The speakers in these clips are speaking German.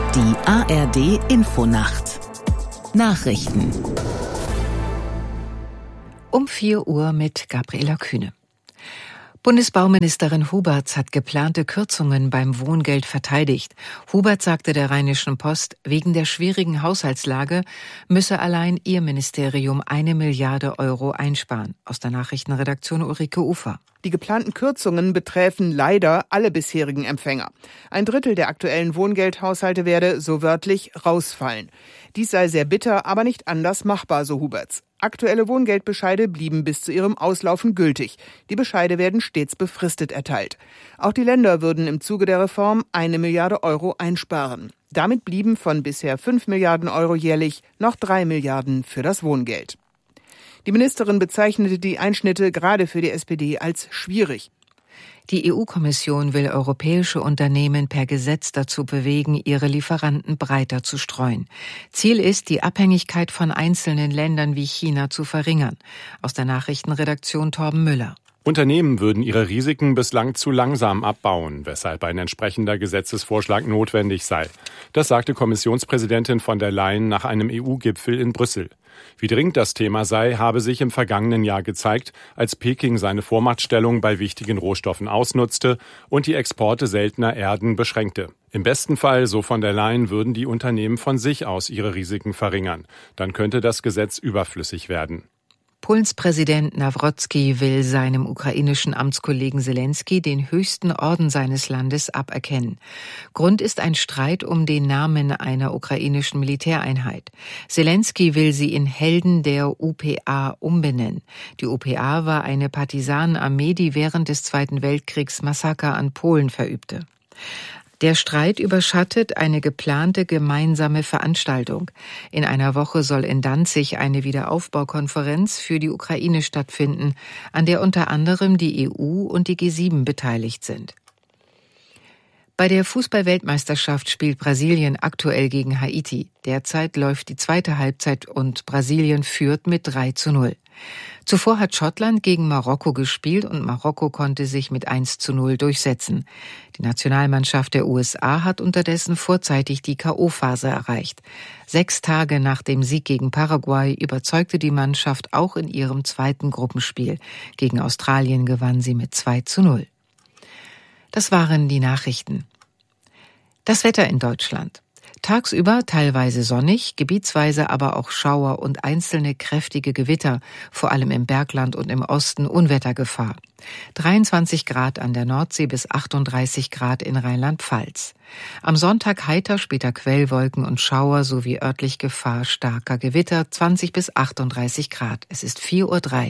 Die ARD-Infonacht. Nachrichten. Um 4 Uhr mit Gabriela Kühne. Bundesbauministerin Huberts hat geplante Kürzungen beim Wohngeld verteidigt. Huberts sagte der Rheinischen Post, wegen der schwierigen Haushaltslage müsse allein ihr Ministerium 1 Milliarde Euro einsparen. Aus der Nachrichtenredaktion Ulrike Ufer. Die geplanten Kürzungen betreffen leider alle bisherigen Empfänger. 1/3 der aktuellen Wohngeldhaushalte werde, so wörtlich, rausfallen. Dies sei sehr bitter, aber nicht anders machbar, so Huberts. Aktuelle Wohngeldbescheide blieben bis zu ihrem Auslaufen gültig. Die Bescheide werden stets befristet erteilt. Auch die Länder würden im Zuge der Reform 1 Milliarde Euro einsparen. Damit blieben von bisher 5 Milliarden Euro jährlich noch 3 Milliarden für das Wohngeld. Die Ministerin bezeichnete die Einschnitte gerade für die SPD als schwierig. Die EU-Kommission will europäische Unternehmen per Gesetz dazu bewegen, ihre Lieferanten breiter zu streuen. Ziel ist, die Abhängigkeit von einzelnen Ländern wie China zu verringern. Aus der Nachrichtenredaktion Torben Müller. Unternehmen würden ihre Risiken bislang zu langsam abbauen, weshalb ein entsprechender Gesetzesvorschlag notwendig sei. Das sagte Kommissionspräsidentin von der Leyen nach einem EU-Gipfel in Brüssel. Wie dringend das Thema sei, habe sich im vergangenen Jahr gezeigt, als Peking seine Vormachtstellung bei wichtigen Rohstoffen ausnutzte und die Exporte seltener Erden beschränkte. Im besten Fall, so von der Leyen, würden die Unternehmen von sich aus ihre Risiken verringern. Dann könnte das Gesetz überflüssig werden. Polens Präsident Nawrocki will seinem ukrainischen Amtskollegen Selensky den höchsten Orden seines Landes aberkennen. Grund ist ein Streit um den Namen einer ukrainischen Militäreinheit. Selensky will sie in Helden der UPA umbenennen. Die UPA war eine Partisanenarmee, die während des Zweiten Weltkriegs Massaker an Polen verübte. Der Streit überschattet eine geplante gemeinsame Veranstaltung. In einer Woche soll in Danzig eine Wiederaufbaukonferenz für die Ukraine stattfinden, an der unter anderem die EU und die G7 beteiligt sind. Bei der Fußball-Weltmeisterschaft spielt Brasilien aktuell gegen Haiti. Derzeit läuft die zweite Halbzeit und Brasilien führt mit 3:0. Zuvor hat Schottland gegen Marokko gespielt und Marokko konnte sich mit 1:0 durchsetzen. Die Nationalmannschaft der USA hat unterdessen vorzeitig die K.O.-Phase erreicht. 6 Tage nach dem Sieg gegen Paraguay überzeugte die Mannschaft auch in ihrem zweiten Gruppenspiel. Gegen Australien gewann sie mit 2:0. Das waren die Nachrichten. Das Wetter in Deutschland. Tagsüber teilweise sonnig, gebietsweise aber auch Schauer und einzelne kräftige Gewitter, vor allem im Bergland und im Osten Unwettergefahr. 23 Grad an der Nordsee bis 38 Grad in Rheinland-Pfalz. Am Sonntag heiter, später Quellwolken und Schauer sowie örtlich Gefahr starker Gewitter, 20 bis 38 Grad. Es ist 4:03 Uhr.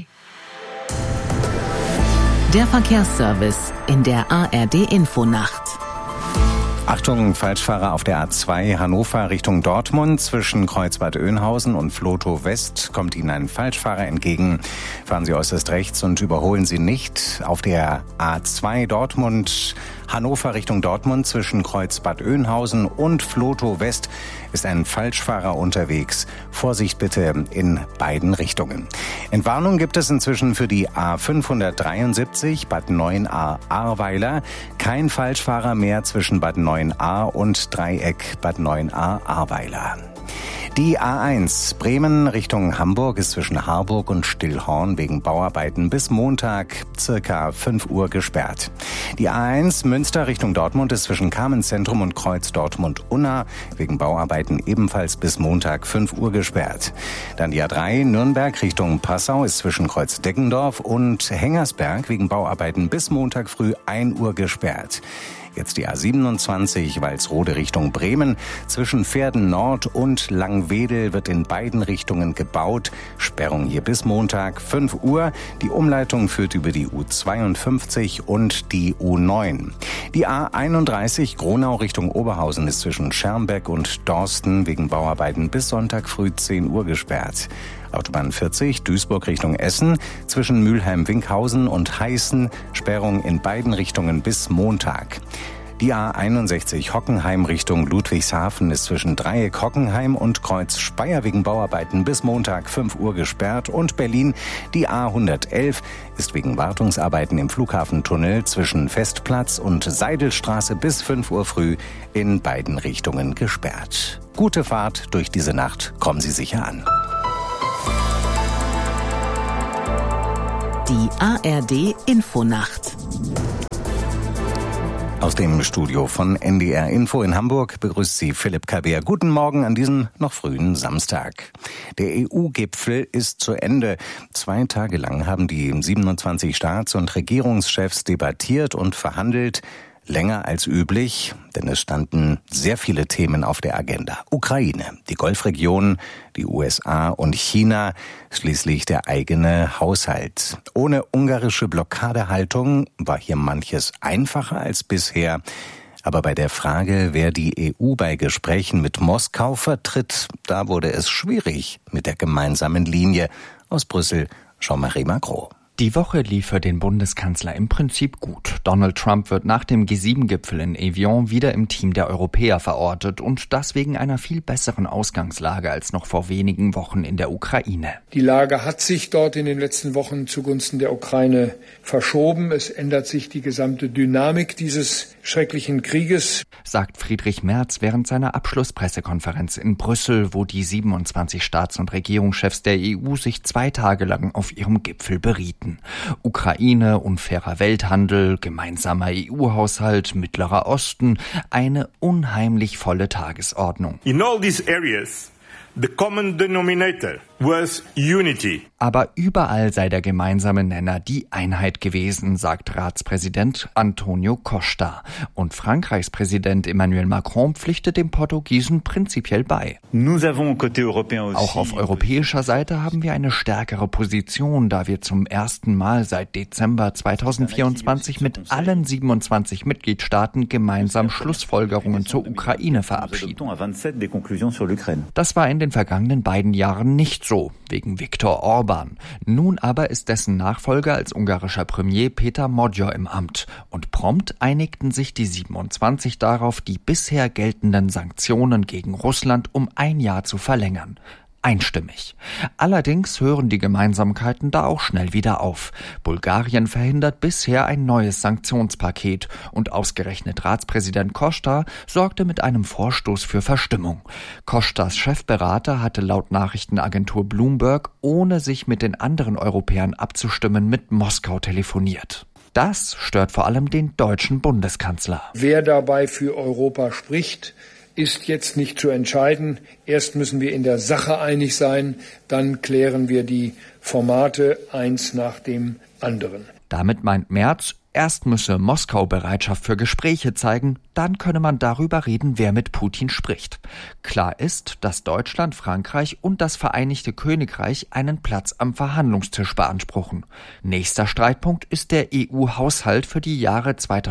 Der Verkehrsservice in der ARD-Infonacht. Achtung, Falschfahrer auf der A2 Hannover Richtung Dortmund. Zwischen Kreuzbad Oeynhausen und Vlotho West kommt Ihnen ein Falschfahrer entgegen. Fahren Sie äußerst rechts und überholen Sie nicht. Auf der A2 Dortmund Hannover Richtung Dortmund zwischen Kreuzbad Oeynhausen und Vlotho West ist ein Falschfahrer unterwegs. Vorsicht bitte in beiden Richtungen. Entwarnung gibt es inzwischen für die A573 Bad 9a Ahrweiler. Kein Falschfahrer mehr zwischen Bad 9a und Dreieck Bad 9a Ahrweiler. Die A1 Bremen Richtung Hamburg ist zwischen Harburg und Stillhorn wegen Bauarbeiten bis Montag circa 5 Uhr gesperrt. Die A1 Münster Richtung Dortmund ist zwischen Carmenzentrum und Kreuz Dortmund-Unna wegen Bauarbeiten ebenfalls bis Montag 5 Uhr gesperrt. Dann die A3 Nürnberg Richtung Passau ist zwischen Kreuz Deggendorf und Hengersberg wegen Bauarbeiten bis Montag früh 1 Uhr gesperrt. Jetzt die A27 Walsrode Richtung Bremen. Zwischen Verden Nord und Langwedel wird in beiden Richtungen gebaut. Sperrung hier bis Montag 5 Uhr. Die Umleitung führt über die U52 und die U9. Die A31 Gronau Richtung Oberhausen ist zwischen Schermbeck und Dorsten wegen Bauarbeiten bis Sonntag früh 10 Uhr gesperrt. Autobahn 40 Duisburg Richtung Essen zwischen Mülheim-Winkhausen und Heißen Sperrung in beiden Richtungen bis Montag. Die A61 Hockenheim Richtung Ludwigshafen ist zwischen Dreieck Hockenheim und Kreuz Speyer wegen Bauarbeiten bis Montag 5 Uhr gesperrt. Und Berlin, die A111 ist wegen Wartungsarbeiten im Flughafentunnel zwischen Festplatz und Seidelstraße bis 5 Uhr früh in beiden Richtungen gesperrt. Gute Fahrt durch diese Nacht, kommen Sie sicher an. Die ARD Infonacht. Aus dem Studio von NDR Info in Hamburg begrüßt Sie Philipp Kabär. Guten Morgen an diesem noch frühen Samstag. Der EU-Gipfel ist zu Ende. 2 Tage lang haben die 27 Staats- und Regierungschefs debattiert und verhandelt. Länger als üblich, denn es standen sehr viele Themen auf der Agenda. Ukraine, die Golfregion, die USA und China, schließlich der eigene Haushalt. Ohne ungarische Blockadehaltung war hier manches einfacher als bisher. Aber bei der Frage, wer die EU bei Gesprächen mit Moskau vertritt, da wurde es schwierig mit der gemeinsamen Linie. Aus Brüssel, Jean-Marie Macron. Die Woche lief für den Bundeskanzler im Prinzip gut. Donald Trump wird nach dem G7-Gipfel in Evian wieder im Team der Europäer verortet und das wegen einer viel besseren Ausgangslage als noch vor wenigen Wochen in der Ukraine. Die Lage hat sich dort in den letzten Wochen zugunsten der Ukraine verschoben. Es ändert sich die gesamte Dynamik dieses schrecklichen Krieges, sagt Friedrich Merz während seiner Abschlusspressekonferenz in Brüssel, wo die 27 Staats- und Regierungschefs der EU sich 2 Tage lang auf ihrem Gipfel berieten. Ukraine, unfairer Welthandel, gemeinsamer EU-Haushalt, Mittlerer Osten, eine unheimlich volle Tagesordnung. In all these areas, the common denominator was unity. Aber überall sei der gemeinsame Nenner die Einheit gewesen, sagt Ratspräsident Antonio Costa. Und Frankreichs Präsident Emmanuel Macron pflichtet dem Portugiesen prinzipiell bei. Auch auf europäischer Seite haben wir eine stärkere Position, da wir zum ersten Mal seit Dezember 2024 mit allen 27 Mitgliedstaaten gemeinsam Schlussfolgerungen zur Ukraine verabschieden. Das war in den vergangenen beiden Jahren nicht so, wegen Viktor Orban. Nun aber ist dessen Nachfolger als ungarischer Premier Péter Magyar im Amt. Und prompt einigten sich die 27 darauf, die bisher geltenden Sanktionen gegen Russland um 1 Jahr zu verlängern. Einstimmig. Allerdings hören die Gemeinsamkeiten da auch schnell wieder auf. Bulgarien verhindert bisher ein neues Sanktionspaket und ausgerechnet Ratspräsident Costa sorgte mit einem Vorstoß für Verstimmung. Costas Chefberater hatte laut Nachrichtenagentur Bloomberg, ohne sich mit den anderen Europäern abzustimmen, mit Moskau telefoniert. Das stört vor allem den deutschen Bundeskanzler. Wer dabei für Europa spricht, ist jetzt nicht zu entscheiden. Erst müssen wir in der Sache einig sein, dann klären wir die Formate eins nach dem anderen. Damit meint Merz, erst müsse Moskau Bereitschaft für Gespräche zeigen, dann könne man darüber reden, wer mit Putin spricht. Klar ist, dass Deutschland, Frankreich und das Vereinigte Königreich einen Platz am Verhandlungstisch beanspruchen. Nächster Streitpunkt ist der EU-Haushalt für die Jahre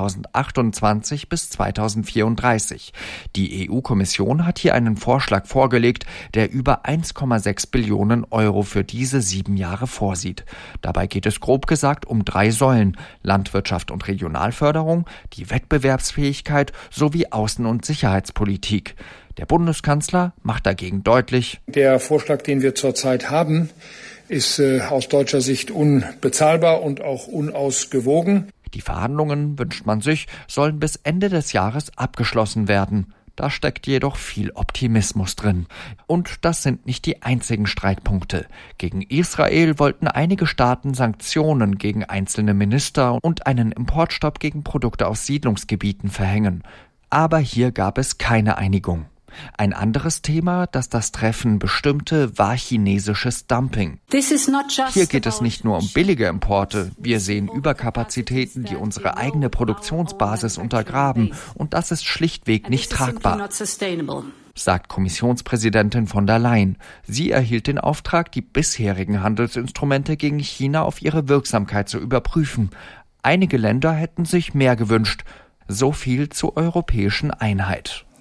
2028 bis 2034. Die EU-Kommission hat hier einen Vorschlag vorgelegt, der über 1,6 Billionen Euro für diese 7 Jahre vorsieht. Dabei geht es grob gesagt um 3 Säulen: Landwirtschaft und Regionalförderung, die Wettbewerbsfähigkeit sowie Außen- und Sicherheitspolitik. Der Bundeskanzler macht dagegen deutlich: Der Vorschlag, den wir zurzeit haben, ist aus deutscher Sicht unbezahlbar und auch unausgewogen. Die Verhandlungen, wünscht man sich, sollen bis Ende des Jahres abgeschlossen werden. Da steckt jedoch viel Optimismus drin. Und das sind nicht die einzigen Streitpunkte. Gegen Israel wollten einige Staaten Sanktionen gegen einzelne Minister und einen Importstopp gegen Produkte aus Siedlungsgebieten verhängen. Aber hier gab es keine Einigung. Ein anderes Thema, das das Treffen bestimmte, war chinesisches Dumping. Hier geht es nicht nur um billige Importe. Wir sehen Überkapazitäten, die unsere eigene Produktionsbasis untergraben. Und das ist schlichtweg nicht tragbar, sagt Kommissionspräsidentin von der Leyen. Sie erhielt den Auftrag, die bisherigen Handelsinstrumente gegen China auf ihre Wirksamkeit zu überprüfen. Einige Länder hätten sich mehr gewünscht. So viel zur europäischen Einheit.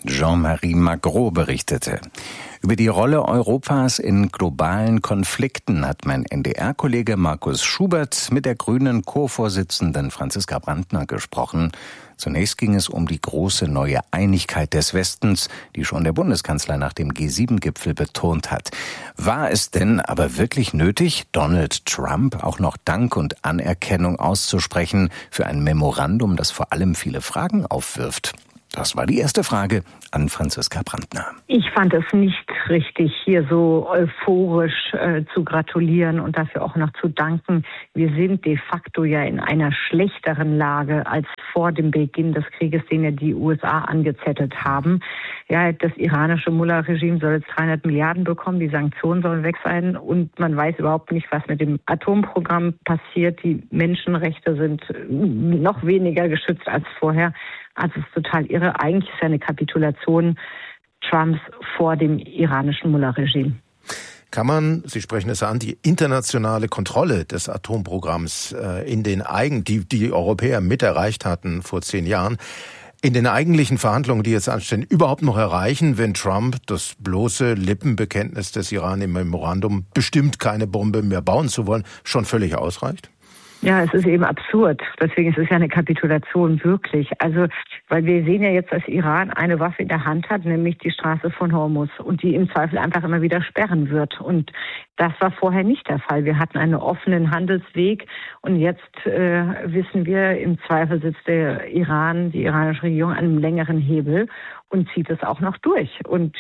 Jean-Marie Magro berichtete. Über die Rolle Europas in globalen Konflikten hat mein NDR-Kollege Markus Schubert mit der grünen Co-Vorsitzenden Franziska Brandner gesprochen. Zunächst ging es um die große neue Einigkeit des Westens, die schon der Bundeskanzler nach dem G7-Gipfel betont hat. War es denn aber wirklich nötig, Donald Trump auch noch Dank und Anerkennung auszusprechen für ein Memorandum, das vor allem viele Fragen aufwirft? Das war die erste Frage an Franziska Brandner. Ich fand es nicht richtig, hier so euphorisch zu gratulieren und dafür auch noch zu danken. Wir sind de facto ja in einer schlechteren Lage als vor dem Beginn des Krieges, den ja die USA angezettelt haben. Ja, das iranische Mullah-Regime soll jetzt 300 Milliarden bekommen, die Sanktionen sollen weg sein und man weiß überhaupt nicht, was mit dem Atomprogramm passiert. Die Menschenrechte sind noch weniger geschützt als vorher. Also es ist total irre. Eigentlich ist ja eine Kapitulation Trumps vor dem iranischen Mullah-Regime. Kann man, Sie sprechen es an, die internationale Kontrolle des Atomprogramms die Europäer mit erreicht hatten vor 10 Jahren, in den eigentlichen Verhandlungen, die jetzt anstehen, überhaupt noch erreichen, wenn Trump das bloße Lippenbekenntnis des Iran im Memorandum, bestimmt keine Bombe mehr bauen zu wollen, schon völlig ausreicht? Ja, es ist eben absurd. Deswegen ist es ja eine Kapitulation wirklich. Also, weil wir sehen ja jetzt, dass Iran eine Waffe in der Hand hat, nämlich die Straße von Hormuz und die im Zweifel einfach immer wieder sperren wird. Und das war vorher nicht der Fall. Wir hatten einen offenen Handelsweg und jetzt wissen wir, im Zweifel sitzt der Iran, die iranische Regierung an einem längeren Hebel und zieht es auch noch durch. Und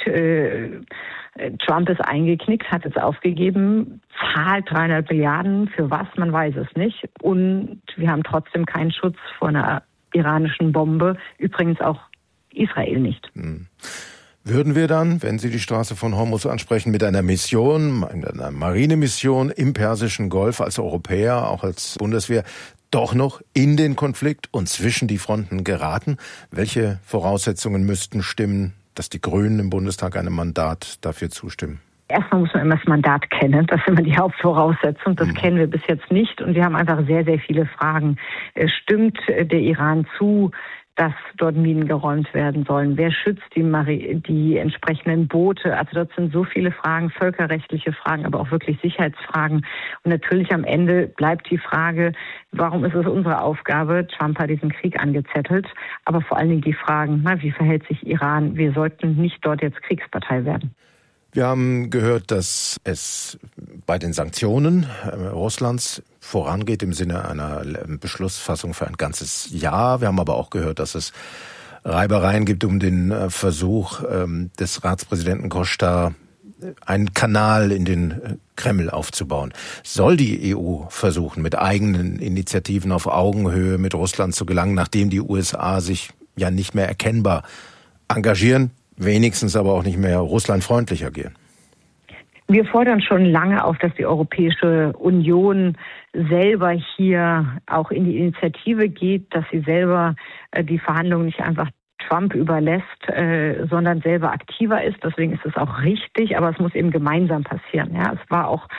Trump ist eingeknickt, hat es aufgegeben, zahlt 300 Milliarden, für was, man weiß es nicht. Und wir haben trotzdem keinen Schutz vor einer iranischen Bombe, übrigens auch Israel nicht. Würden wir dann, wenn Sie die Straße von Hormuz ansprechen, mit einer Mission, einer Marinemission im Persischen Golf als Europäer, auch als Bundeswehr, doch noch in den Konflikt und zwischen die Fronten geraten? Welche Voraussetzungen müssten stimmen, dass die Grünen im Bundestag einem Mandat dafür zustimmen? Erstmal muss man immer das Mandat kennen. Das ist immer die Hauptvoraussetzung. Das kennen wir bis jetzt nicht. Und wir haben einfach sehr, sehr viele Fragen. Stimmt der Iran zu, dass dort Minen geräumt werden sollen? Wer schützt die entsprechenden Boote? Also dort sind so viele Fragen, völkerrechtliche Fragen, aber auch wirklich Sicherheitsfragen. Und natürlich am Ende bleibt die Frage, warum ist es unsere Aufgabe? Trump hat diesen Krieg angezettelt. Aber vor allen Dingen die Fragen, wie verhält sich Iran? Wir sollten nicht dort jetzt Kriegspartei werden. Wir haben gehört, dass es bei den Sanktionen Russlands vorangeht im Sinne einer Beschlussfassung für ein ganzes Jahr. Wir haben aber auch gehört, dass es Reibereien gibt um den Versuch des Ratspräsidenten Costa, einen Kanal in den Kreml aufzubauen. Soll die EU versuchen, mit eigenen Initiativen auf Augenhöhe mit Russland zu gelangen, nachdem die USA sich ja nicht mehr erkennbar engagieren, wenigstens aber auch nicht mehr russlandfreundlich agieren? Wir fordern schon lange auf, dass die Europäische Union selber hier auch in die Initiative geht, dass sie selber die Verhandlungen nicht einfach Trump überlässt, sondern selber aktiver ist. Deswegen ist es auch richtig, aber es muss eben gemeinsam passieren. Ja, es war auch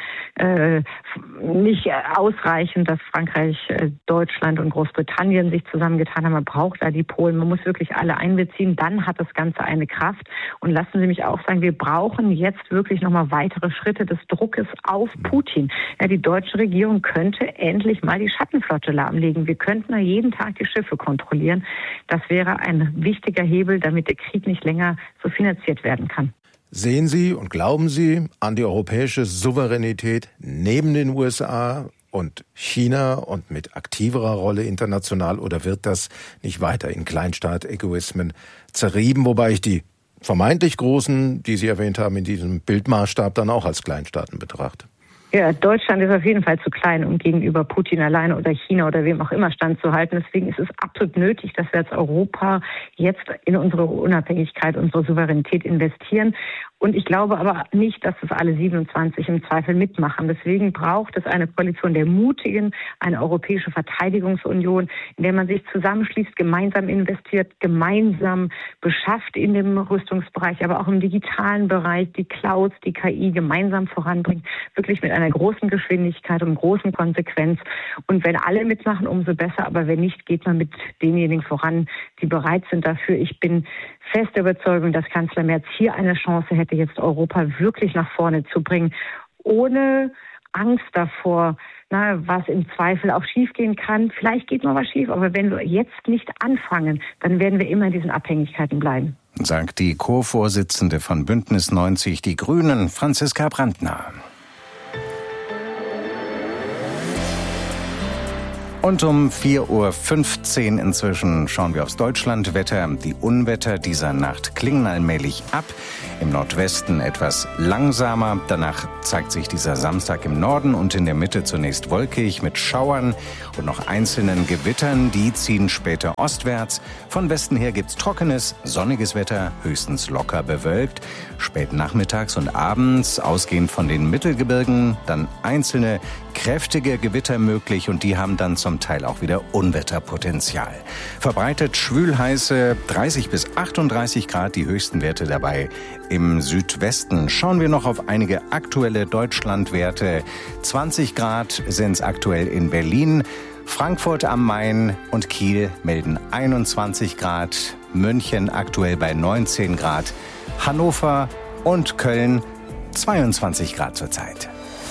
nicht ausreichend, dass Frankreich, Deutschland und Großbritannien sich zusammengetan haben. Man braucht da die Polen. Man muss wirklich alle einbeziehen. Dann hat das Ganze eine Kraft. Und lassen Sie mich auch sagen, wir brauchen jetzt wirklich nochmal weitere Schritte des Druckes auf Putin. Ja, die deutsche Regierung könnte endlich mal die Schattenflotte lahmlegen. Wir könnten da jeden Tag die Schiffe kontrollieren. Das wäre ein wichtiger Hebel, damit der Krieg nicht länger so finanziert werden kann. Sehen Sie und glauben Sie an die europäische Souveränität neben den USA und China und mit aktiverer Rolle international, oder wird das nicht weiter in Kleinstaat-Egoismen zerrieben, wobei ich die vermeintlich Großen, die Sie erwähnt haben, in diesem Bildmaßstab dann auch als Kleinstaaten betrachte? Ja, Deutschland ist auf jeden Fall zu klein, um gegenüber Putin alleine oder China oder wem auch immer standzuhalten. Deswegen ist es absolut nötig, dass wir als Europa jetzt in unsere Unabhängigkeit, unsere Souveränität investieren. Und ich glaube aber nicht, dass das alle 27 im Zweifel mitmachen. Deswegen braucht es eine Koalition der Mutigen, eine europäische Verteidigungsunion, in der man sich zusammenschließt, gemeinsam investiert, gemeinsam beschafft in dem Rüstungsbereich, aber auch im digitalen Bereich, die Clouds, die KI gemeinsam voranbringt, wirklich mit einer einer großen Geschwindigkeit und großen Konsequenz. Und wenn alle mitmachen, umso besser. Aber wenn nicht, geht man mit denjenigen voran, die bereit sind dafür. Ich bin fest der Überzeugung, dass Kanzler Merz hier eine Chance hätte, jetzt Europa wirklich nach vorne zu bringen, ohne Angst davor, was im Zweifel auch schiefgehen kann. Vielleicht geht noch was schief, aber wenn wir jetzt nicht anfangen, dann werden wir immer in diesen Abhängigkeiten bleiben. Sagt die Co-Vorsitzende von Bündnis 90 Die Grünen, Franziska Brandner. Und um 4.15 Uhr inzwischen schauen wir aufs Deutschlandwetter. Die Unwetter dieser Nacht klingen allmählich ab. Im Nordwesten etwas langsamer. Danach zeigt sich dieser Samstag im Norden und in der Mitte zunächst wolkig mit Schauern und noch einzelnen Gewittern. Die ziehen später ostwärts. Von Westen her gibt's trockenes, sonniges Wetter, höchstens locker bewölkt. Spät nachmittags und abends, ausgehend von den Mittelgebirgen, dann einzelne kräftige Gewitter möglich und die haben dann zum Teil auch wieder Unwetterpotenzial. Verbreitet schwülheiße 30 bis 38 Grad, die höchsten Werte dabei im Südwesten. Schauen wir noch auf einige aktuelle Deutschlandwerte. 20 Grad sind es aktuell in Berlin. Frankfurt am Main und Kiel melden 21 Grad. München aktuell bei 19 Grad. Hannover und Köln 22 Grad zurzeit.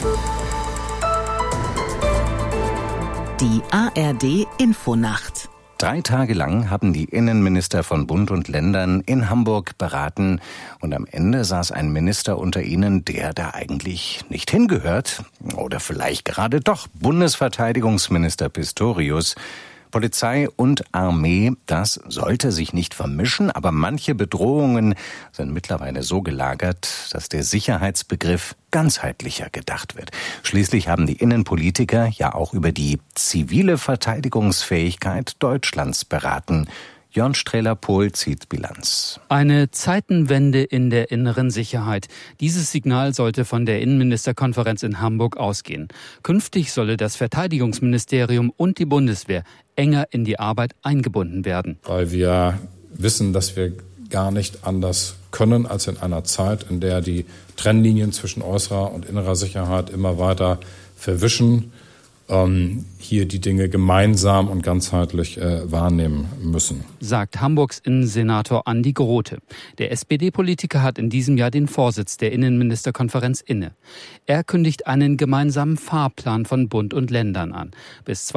Die ARD Infonacht. 3 Tage lang haben die Innenminister von Bund und Ländern in Hamburg beraten und am Ende saß ein Minister unter ihnen, der da eigentlich nicht hingehört. Oder vielleicht gerade doch. Bundesverteidigungsminister Pistorius. Polizei und Armee, das sollte sich nicht vermischen, aber manche Bedrohungen sind mittlerweile so gelagert, dass der Sicherheitsbegriff ganzheitlicher gedacht wird. Schließlich haben die Innenpolitiker ja auch über die zivile Verteidigungsfähigkeit Deutschlands beraten. Jörn Strehler-Pohl zieht Bilanz. Eine Zeitenwende in der inneren Sicherheit. Dieses Signal sollte von der Innenministerkonferenz in Hamburg ausgehen. Künftig solle das Verteidigungsministerium und die Bundeswehr enger in die Arbeit eingebunden werden. Weil wir wissen, dass wir gar nicht anders können als in einer Zeit, in der die Trennlinien zwischen äußerer und innerer Sicherheit immer weiter verwischen, hier die Dinge gemeinsam und ganzheitlich wahrnehmen müssen. Sagt Hamburgs Innensenator Andi Grote. Der SPD-Politiker hat in diesem Jahr den Vorsitz der Innenministerkonferenz inne. Er kündigt einen gemeinsamen Fahrplan von Bund und Ländern an. Bis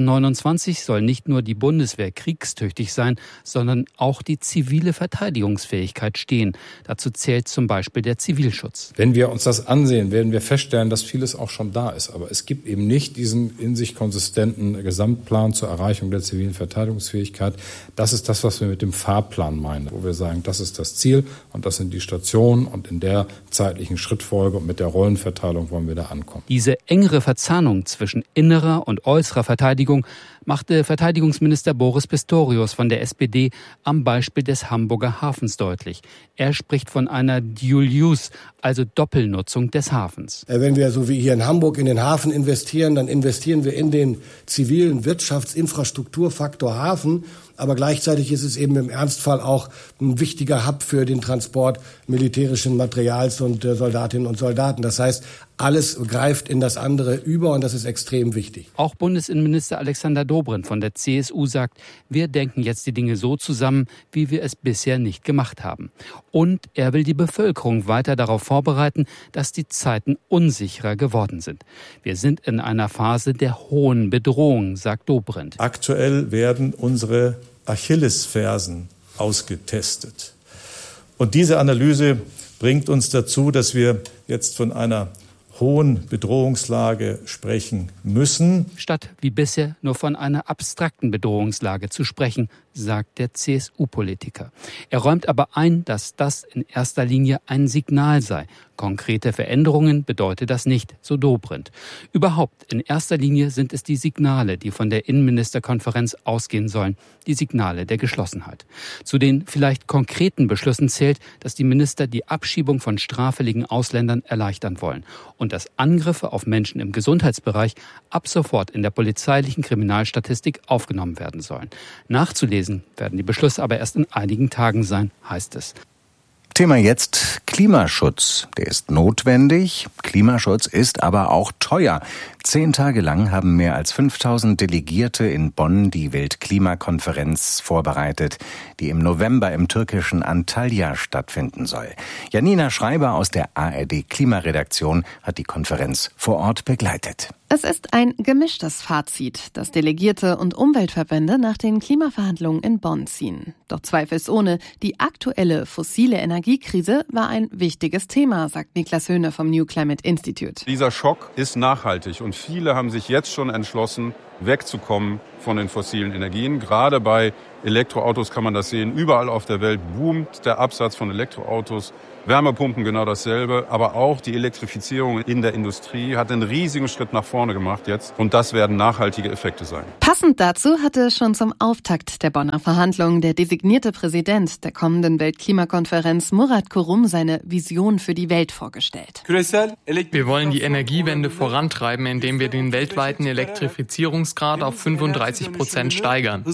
2029 soll nicht nur die Bundeswehr kriegstüchtig sein, sondern auch die zivile Verteidigungsfähigkeit stehen. Dazu zählt zum Beispiel der Zivilschutz. Wenn wir uns das ansehen, werden wir feststellen, dass vieles auch schon da ist. Aber es gibt eben nicht diesen in sich konsistenten Gesamtplan zur Erreichung der zivilen Verteidigungsfähigkeit. Das ist das, was wir mit dem Fahrplan meinen, wo wir sagen, das ist das Ziel und das sind die Stationen und in der zeitlichen Schrittfolge und mit der Rollenverteilung wollen wir da ankommen. Diese engere Verzahnung zwischen innerer und äußerer Verteidigung machte Verteidigungsminister Boris Pistorius von der SPD am Beispiel des Hamburger Hafens deutlich. Er spricht von einer Dual Use, also Doppelnutzung des Hafens. Wenn wir so wie hier in Hamburg in den Hafen investieren, dann investieren wir in den zivilen Wirtschaftsinfrastrukturfaktor Hafen. Aber gleichzeitig ist es eben im Ernstfall auch ein wichtiger Hub für den Transport militärischen Materials und Soldatinnen und Soldaten. Das heißt, alles greift in das andere über und das ist extrem wichtig. Auch Bundesinnenminister Alexander Dobrindt von der CSU sagt, wir denken jetzt die Dinge so zusammen, wie wir es bisher nicht gemacht haben. Und er will die Bevölkerung weiter darauf vorbereiten, dass die Zeiten unsicherer geworden sind. Wir sind in einer Phase der hohen Bedrohung, sagt Dobrindt. Aktuell werden unsere Achillesfersen ausgetestet. Und diese Analyse bringt uns dazu, dass wir jetzt von einer hohen Bedrohungslage sprechen müssen. Statt wie bisher nur von einer abstrakten Bedrohungslage zu sprechen, sagt der CSU-Politiker. Er räumt aber ein, dass das in erster Linie ein Signal sei. Konkrete Veränderungen bedeutet das nicht, so Dobrindt. Überhaupt, in erster Linie sind es die Signale, die von der Innenministerkonferenz ausgehen sollen, die Signale der Geschlossenheit. Zu den vielleicht konkreten Beschlüssen zählt, dass die Minister die Abschiebung von straffälligen Ausländern erleichtern wollen und dass Angriffe auf Menschen im Gesundheitsbereich ab sofort in der polizeilichen Kriminalstatistik aufgenommen werden sollen. Nachzulesen werden die Beschlüsse aber erst in einigen Tagen sein, heißt es. Thema jetzt Klimaschutz. Der ist notwendig. Klimaschutz ist aber auch teuer. 10 Tage lang haben mehr als 5000 Delegierte in Bonn die Weltklimakonferenz vorbereitet, die im November im türkischen Antalya stattfinden soll. Janina Schreiber aus der ARD-Klimaredaktion hat die Konferenz vor Ort begleitet. Es ist ein gemischtes Fazit, das Delegierte und Umweltverbände nach den Klimaverhandlungen in Bonn ziehen. Doch zweifelsohne, die aktuelle fossile Energiekrise war ein wichtiges Thema, sagt Niklas Höhne vom New Climate Institute. Dieser Schock ist nachhaltig und viele haben sich jetzt schon entschlossen, wegzukommen von den fossilen Energien. Gerade bei Elektroautos kann man das sehen. Überall auf der Welt boomt der Absatz von Elektroautos. Wärmepumpen genau dasselbe, aber auch die Elektrifizierung in der Industrie hat einen riesigen Schritt nach vorne gemacht jetzt und das werden nachhaltige Effekte sein. Passend dazu hatte schon zum Auftakt der Bonner Verhandlungen der designierte Präsident der kommenden Weltklimakonferenz Murat Kurum seine Vision für die Welt vorgestellt. Wir wollen die Energiewende vorantreiben, indem wir den weltweiten Elektrifizierungsgrad auf 35% steigern.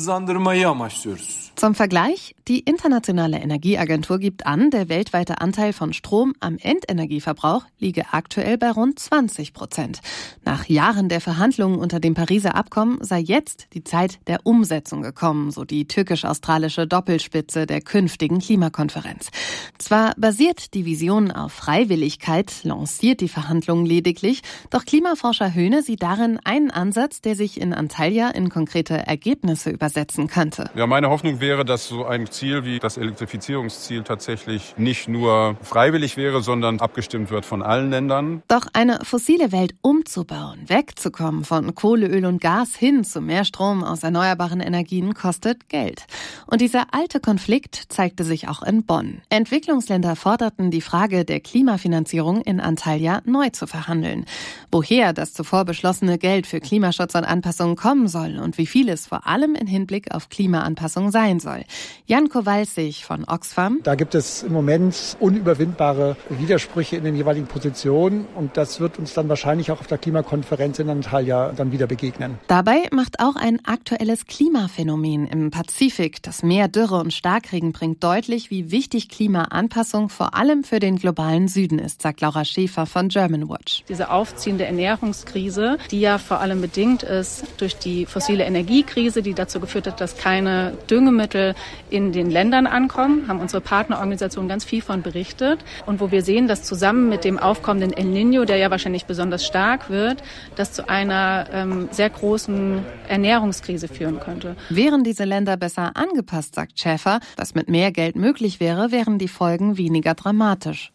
Zum Vergleich, die Internationale Energieagentur gibt an, der weltweite Anteil von Strom am Endenergieverbrauch liege aktuell bei rund 20%. Nach Jahren der Verhandlungen unter dem Pariser Abkommen sei jetzt die Zeit der Umsetzung gekommen, so die türkisch-australische Doppelspitze der künftigen Klimakonferenz. Zwar basiert die Vision auf Freiwilligkeit, lanciert die Verhandlungen lediglich, doch Klimaforscher Höhne sieht darin einen Ansatz, der sich in Antalya in konkrete Ergebnisse übersetzen könnte. Ja, meine Hoffnung wäre, dass so ein Ziel wie das Elektrifizierungsziel tatsächlich nicht nur freiwillig wäre, sondern abgestimmt wird von allen Ländern. Doch eine fossile Welt umzubauen, wegzukommen von Kohle, Öl und Gas hin zu mehr Strom aus erneuerbaren Energien kostet Geld. Und dieser alte Konflikt zeigte sich auch in Bonn. Entwicklungsländer forderten, die Frage der Klimafinanzierung in Antalya neu zu verhandeln. Woher das zuvor beschlossene Geld für Klimaschutz und Anpassung kommen soll und wie viel es vor allem in Hinblick auf Klimaanpassung sein soll. Jan Kowalsig von Oxfam. Da gibt es im Moment unüberwindbare Widersprüche in den jeweiligen Positionen und das wird uns dann wahrscheinlich auch auf der Klimakonferenz in Antalya dann wieder begegnen. Dabei macht auch ein aktuelles Klimaphänomen im Pazifik, das mehr Dürre und Starkregen bringt, deutlich, wie wichtig Klimaanpassung vor allem für den globalen Süden ist, sagt Laura Schäfer von Germanwatch. Diese aufziehende Ernährungskrise, die ja vor allem bedingt ist durch die fossile Energiekrise, die dazu geführt hat, dass keine Düngemittel in den Ländern ankommen, haben unsere Partnerorganisationen ganz viel von berichtet. Und wo wir sehen, dass zusammen mit dem aufkommenden El Niño, der ja wahrscheinlich besonders stark wird, das zu einer sehr großen Ernährungskrise führen könnte. Wären diese Länder besser angepasst, sagt Schäfer, was mit mehr Geld möglich wäre, wären die Folgen weniger dramatisch.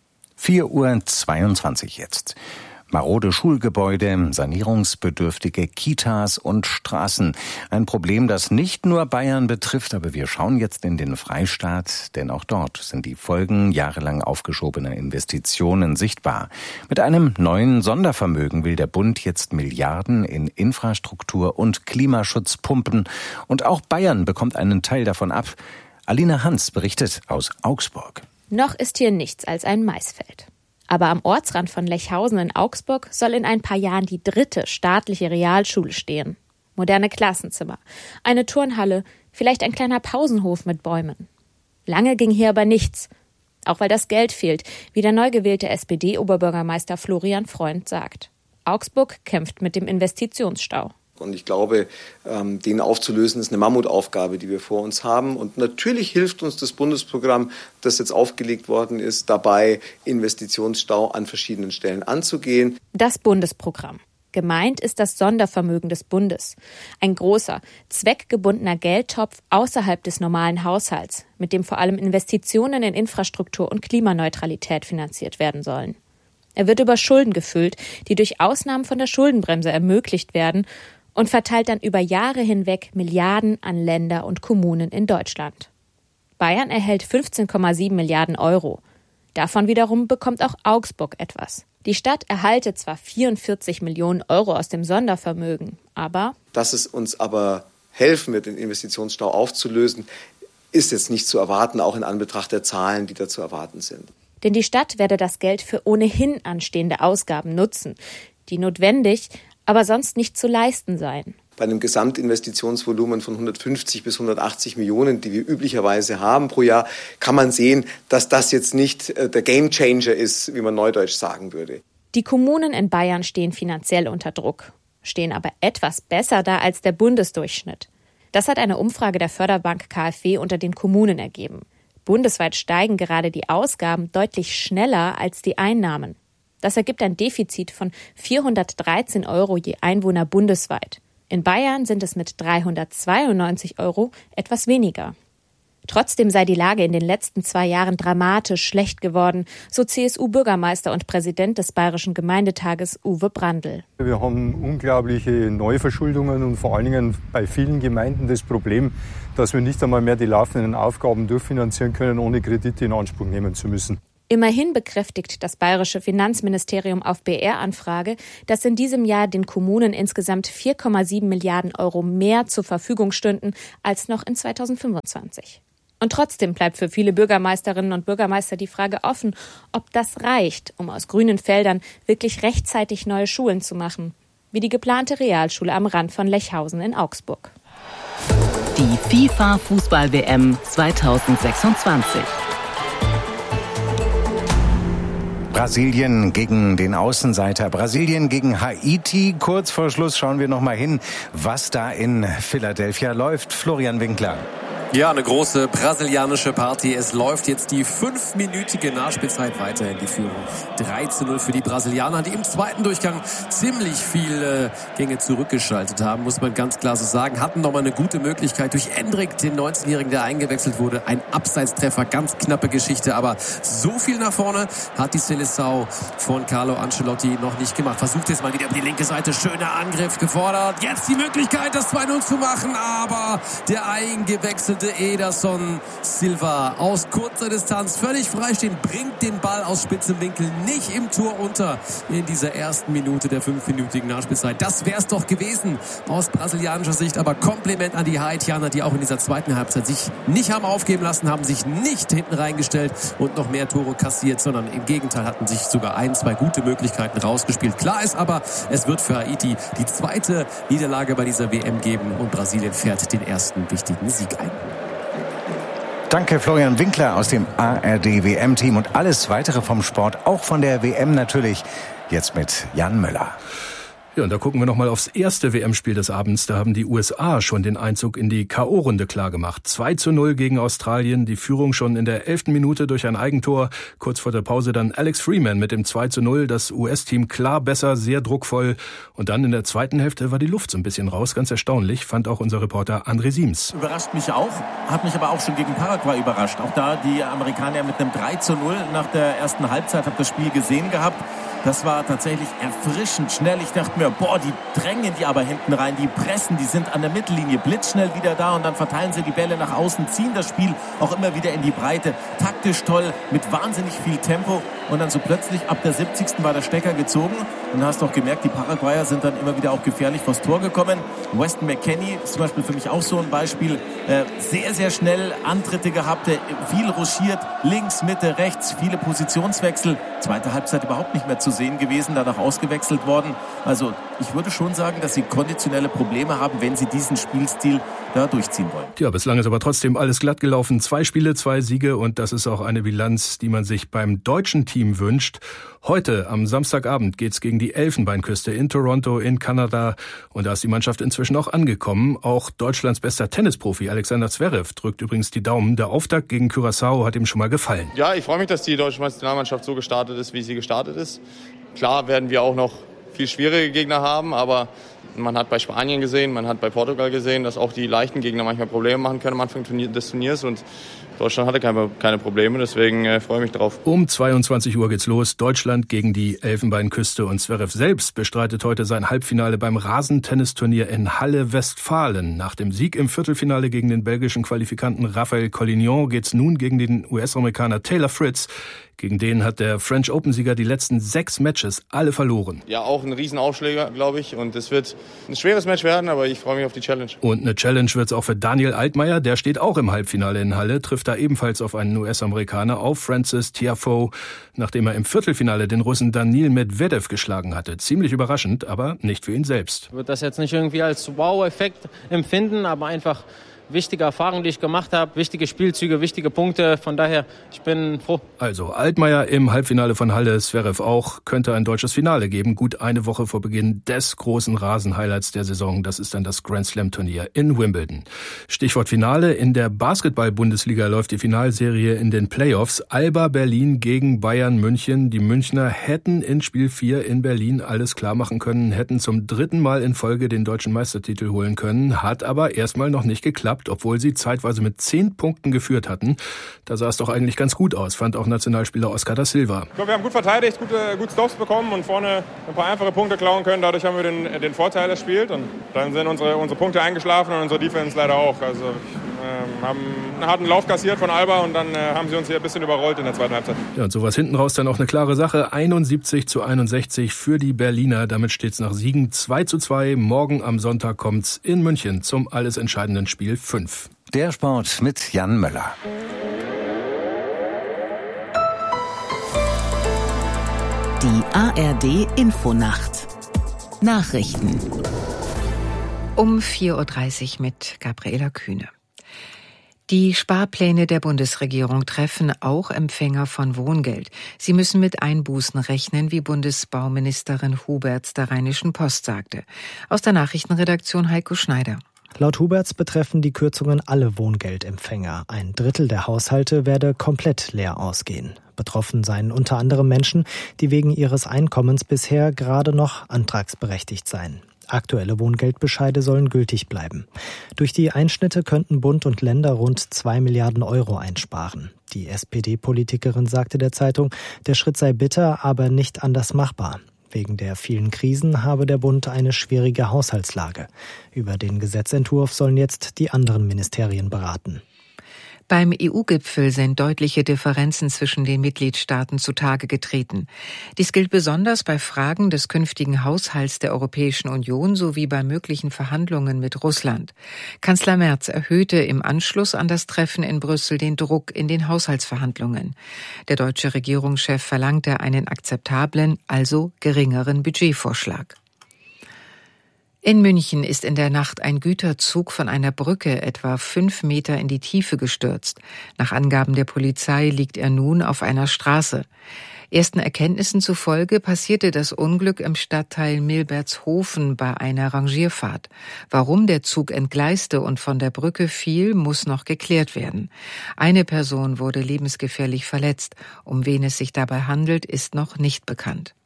4:22 Uhr jetzt. Marode Schulgebäude, sanierungsbedürftige Kitas und Straßen. Ein Problem, das nicht nur Bayern betrifft, aber wir schauen jetzt in den Freistaat, denn auch dort sind die Folgen jahrelang aufgeschobener Investitionen sichtbar. Mit einem neuen Sondervermögen will der Bund jetzt Milliarden in Infrastruktur und Klimaschutz pumpen. Und auch Bayern bekommt einen Teil davon ab. Alina Hans berichtet aus Augsburg. Noch ist hier nichts als ein Maisfeld. Aber am Ortsrand von Lechhausen in Augsburg soll in ein paar Jahren die 3. staatliche Realschule stehen. Moderne Klassenzimmer, eine Turnhalle, vielleicht ein kleiner Pausenhof mit Bäumen. Lange ging hier aber nichts, auch weil das Geld fehlt, wie der neu gewählte SPD-Oberbürgermeister Florian Freund sagt. Augsburg kämpft mit dem Investitionsstau. Und ich glaube, den aufzulösen, ist eine Mammutaufgabe, die wir vor uns haben. Und natürlich hilft uns das Bundesprogramm, das jetzt aufgelegt worden ist, dabei, Investitionsstau an verschiedenen Stellen anzugehen. Das Bundesprogramm. Gemeint ist das Sondervermögen des Bundes. Ein großer, zweckgebundener Geldtopf außerhalb des normalen Haushalts, mit dem vor allem Investitionen in Infrastruktur und Klimaneutralität finanziert werden sollen. Er wird über Schulden gefüllt, die durch Ausnahmen von der Schuldenbremse ermöglicht werden, und verteilt dann über Jahre hinweg Milliarden an Länder und Kommunen in Deutschland. Bayern erhält 15,7 Milliarden Euro. Davon wiederum bekommt auch Augsburg etwas. Die Stadt erhalte zwar 44 Millionen Euro aus dem Sondervermögen, aber... Dass es uns aber helfen wird, den Investitionsstau aufzulösen, ist jetzt nicht zu erwarten, auch in Anbetracht der Zahlen, die da zu erwarten sind. Denn die Stadt werde das Geld für ohnehin anstehende Ausgaben nutzen, die notwendig, aber sonst nicht zu leisten seien. Bei einem Gesamtinvestitionsvolumen von 150 bis 180 Millionen, die wir üblicherweise haben pro Jahr, kann man sehen, dass das jetzt nicht der Gamechanger ist, wie man neudeutsch sagen würde. Die Kommunen in Bayern stehen finanziell unter Druck, stehen aber etwas besser da als der Bundesdurchschnitt. Das hat eine Umfrage der Förderbank KfW unter den Kommunen ergeben. Bundesweit steigen gerade die Ausgaben deutlich schneller als die Einnahmen. Das ergibt ein Defizit von 413 € je Einwohner bundesweit. In Bayern sind es mit 392 € etwas weniger. Trotzdem sei die Lage in den letzten 2 Jahren dramatisch schlecht geworden, so CSU-Bürgermeister und Präsident des Bayerischen Gemeindetages Uwe Brandl. Wir haben unglaubliche Neuverschuldungen und vor allen Dingen bei vielen Gemeinden das Problem, dass wir nicht einmal mehr die laufenden Aufgaben durchfinanzieren können, ohne Kredite in Anspruch nehmen zu müssen. Immerhin bekräftigt das bayerische Finanzministerium auf BR-Anfrage, dass in diesem Jahr den Kommunen insgesamt 4,7 Milliarden € mehr zur Verfügung stünden als noch in 2025. Und trotzdem bleibt für viele Bürgermeisterinnen und Bürgermeister die Frage offen, ob das reicht, um aus grünen Feldern wirklich rechtzeitig neue Schulen zu machen, wie die geplante Realschule am Rand von Lechhausen in Augsburg. Die FIFA-Fußball-WM 2026. Brasilien gegen den Außenseiter, Brasilien gegen Haiti. Kurz vor Schluss schauen wir noch mal hin, was da in Philadelphia läuft. Florian Winkler. Ja, eine große brasilianische Party. Es läuft jetzt die 5-minütige Nachspielzeit weiter in die Führung. 3:0 für die Brasilianer, die im zweiten Durchgang ziemlich viele Gänge zurückgeschaltet haben, muss man ganz klar so sagen. Hatten nochmal eine gute Möglichkeit durch Endrick, den 19-Jährigen, der eingewechselt wurde. Ein Abseitstreffer, ganz knappe Geschichte, aber so viel nach vorne hat die Seleção von Carlo Ancelotti noch nicht gemacht. Versucht jetzt mal wieder über die linke Seite, schöner Angriff gefordert. Jetzt die Möglichkeit, das 2:0 zu machen, aber der eingewechselte Ederson Silva aus kurzer Distanz völlig freistehen, bringt den Ball aus spitzem Winkel nicht im Tor unter in dieser ersten Minute der 5-minütigen Nachspielzeit. Das wär's doch gewesen aus brasilianischer Sicht, aber Kompliment an die Haitianer, die auch in dieser zweiten Halbzeit sich nicht haben aufgeben lassen, haben sich nicht hinten reingestellt und noch mehr Tore kassiert, sondern im Gegenteil hatten sich sogar 1-2 gute Möglichkeiten rausgespielt. Klar ist aber, es wird für Haiti die zweite Niederlage bei dieser WM geben und Brasilien fährt den ersten wichtigen Sieg ein. Danke Florian Winkler aus dem ARD-WM-Team und alles weitere vom Sport, auch von der WM natürlich, jetzt mit Jan Müller. Ja, und da gucken wir nochmal aufs erste WM-Spiel des Abends. Da haben die USA schon den Einzug in die K.O.-Runde klargemacht. 2:0 gegen Australien, die Führung schon in der 11. Minute durch ein Eigentor. Kurz vor der Pause dann Alex Freeman mit dem 2:0. Das US-Team klar besser, sehr druckvoll. Und dann in der zweiten Hälfte war die Luft so ein bisschen raus. Ganz erstaunlich, fand auch unser Reporter André Siems. Überrascht mich auch, hat mich aber auch schon gegen Paraguay überrascht. Auch da die Amerikaner mit einem 3:0 nach der ersten Halbzeit, habe das Spiel gesehen gehabt. Das war tatsächlich erfrischend schnell. Ich dachte mir, die drängen die aber hinten rein, die pressen, die sind an der Mittellinie blitzschnell wieder da und dann verteilen sie die Bälle nach außen, ziehen das Spiel auch immer wieder in die Breite. Taktisch toll, mit wahnsinnig viel Tempo und dann so plötzlich ab der 70. war der Stecker gezogen und dann hast du auch gemerkt, die Paraguayer sind dann immer wieder auch gefährlich vors Tor gekommen. Weston McKennie ist zum Beispiel für mich auch so ein Beispiel. Sehr, sehr schnell Antritte gehabt, viel ruschiert, links, Mitte, rechts, viele Positionswechsel. Zweite Halbzeit überhaupt nicht mehr zu sehen gewesen, danach ausgewechselt worden. Also ich würde schon sagen, dass sie konditionelle Probleme haben, wenn sie diesen Spielstil da durchziehen wollen. Ja, bislang ist aber trotzdem alles glatt gelaufen. 2 Spiele, 2 Siege und das ist auch eine Bilanz, die man sich beim deutschen Team wünscht. Heute, am Samstagabend, geht's gegen die Elfenbeinküste in Toronto in Kanada und da ist die Mannschaft inzwischen auch angekommen. Auch Deutschlands bester Tennisprofi Alexander Zverev drückt übrigens die Daumen. Der Auftakt gegen Curaçao hat ihm schon mal gefallen. Ja, ich freue mich, dass die deutsche Nationalmannschaft so gestartet ist, wie sie gestartet ist. Klar werden wir auch noch viel schwierige Gegner haben, aber man hat bei Spanien gesehen, man hat bei Portugal gesehen, dass auch die leichten Gegner manchmal Probleme machen können am Anfang des Turniers und Deutschland hatte keine Probleme, deswegen freue ich mich drauf. Um 22 Uhr geht's los. Deutschland gegen die Elfenbeinküste und Zverev selbst bestreitet heute sein Halbfinale beim Rasentennisturnier in Halle, Westfalen. Nach dem Sieg im Viertelfinale gegen den belgischen Qualifikanten Raphael Collignon geht's nun gegen den US-Amerikaner Taylor Fritz. Gegen den hat der French Open-Sieger die letzten 6 Matches alle verloren. Ja, auch ein Riesenaufschläger, glaube ich. Und es wird ein schweres Match werden, aber ich freue mich auf die Challenge. Und eine Challenge wird's auch für Daniel Altmaier. Der steht auch im Halbfinale in Halle, trifft trifft da ebenfalls auf einen US-Amerikaner, auf Frances Tiafoe, nachdem er im Viertelfinale den Russen Daniil Medvedev geschlagen hatte. Ziemlich überraschend, aber nicht für ihn selbst. Ich würde das jetzt nicht irgendwie als Wow-Effekt empfinden, aber einfach wichtige Erfahrungen, die ich gemacht habe, wichtige Spielzüge, wichtige Punkte. Von daher, ich bin froh. Also Altmaier im Halbfinale von Halle, Zverev auch, könnte ein deutsches Finale geben. Gut eine Woche vor Beginn des großen Rasen-Highlights der Saison. Das ist dann das Grand-Slam-Turnier in Wimbledon. Stichwort Finale. In der Basketball-Bundesliga läuft die Finalserie in den Playoffs. Alba Berlin gegen Bayern München. Die Münchner hätten in Spiel 4 in Berlin alles klar machen können, hätten zum 3. Mal in Folge den deutschen Meistertitel holen können, hat aber erstmal noch nicht geklappt, obwohl sie zeitweise mit 10 Punkten geführt hatten. Da sah es doch eigentlich ganz gut aus, fand auch Nationalspieler Oscar da Silva. Ich glaube, wir haben gut verteidigt, gut Stops bekommen und vorne ein paar einfache Punkte klauen können. Dadurch haben wir den Vorteil erspielt und dann sind unsere Punkte eingeschlafen und unsere Defense leider auch. Also haben einen harten Lauf kassiert von Alba und dann haben sie uns hier ein bisschen überrollt in der zweiten Halbzeit. Ja, und sowas hinten raus dann auch eine klare Sache. 71-61 für die Berliner. Damit steht es nach Siegen 2-2. Morgen am Sonntag kommt's in München zum alles entscheidenden Spiel 5. Der Sport mit Jan Möller. Die ARD Infonacht. Nachrichten. Um 4.30 Uhr mit Gabriela Kühne. Die Sparpläne der Bundesregierung treffen auch Empfänger von Wohngeld. Sie müssen mit Einbußen rechnen, wie Bundesbauministerin Huberts der Rheinischen Post sagte. Aus der Nachrichtenredaktion Heiko Schneider. Laut Huberts betreffen die Kürzungen alle Wohngeldempfänger. 1/3 der Haushalte werde komplett leer ausgehen. Betroffen seien unter anderem Menschen, die wegen ihres Einkommens bisher gerade noch antragsberechtigt seien. Aktuelle Wohngeldbescheide sollen gültig bleiben. Durch die Einschnitte könnten Bund und Länder rund 2 Milliarden Euro einsparen. Die SPD-Politikerin sagte der Zeitung, der Schritt sei bitter, aber nicht anders machbar. Wegen der vielen Krisen habe der Bund eine schwierige Haushaltslage. Über den Gesetzentwurf sollen jetzt die anderen Ministerien beraten. Beim EU-Gipfel sind deutliche Differenzen zwischen den Mitgliedstaaten zutage getreten. Dies gilt besonders bei Fragen des künftigen Haushalts der Europäischen Union sowie bei möglichen Verhandlungen mit Russland. Kanzler Merz erhöhte im Anschluss an das Treffen in Brüssel den Druck in den Haushaltsverhandlungen. Der deutsche Regierungschef verlangte einen akzeptablen, also geringeren Budgetvorschlag. In München ist in der Nacht ein Güterzug von einer Brücke etwa 5 Meter in die Tiefe gestürzt. Nach Angaben der Polizei liegt er nun auf einer Straße. Ersten Erkenntnissen zufolge passierte das Unglück im Stadtteil Milbertshofen bei einer Rangierfahrt. Warum der Zug entgleiste und von der Brücke fiel, muss noch geklärt werden. Eine Person wurde lebensgefährlich verletzt. Um wen es sich dabei handelt, ist noch nicht bekannt.